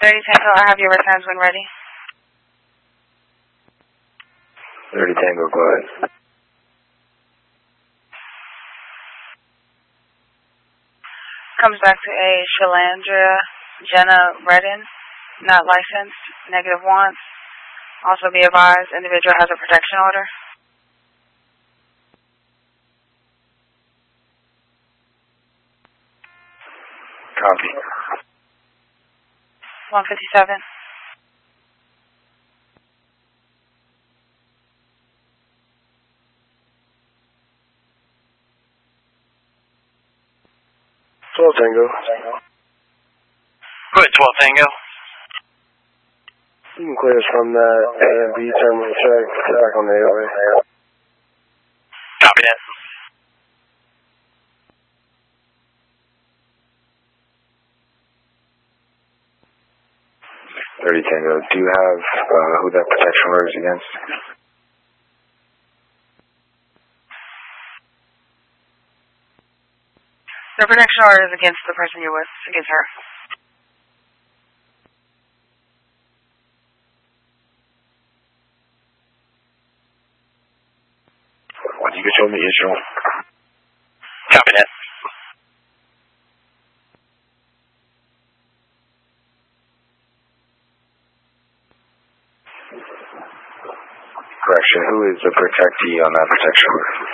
30 Tango, I have your returns when ready. 30 Tango, go ahead. Comes back to a Shalandra Jenna Redden, not licensed, negative wants. Also be advised, individual has a protection order. Copy. 157. Tango. Go ahead, 12 Tango. You can clear us from that A and B terminal check. Get back on the AOA. Copy that. Tango, do you have who that protection order is against? The protection order is against the person you're with, against her. When you get show me the issue. Copy that. Correction, who is the protectee on that protection order?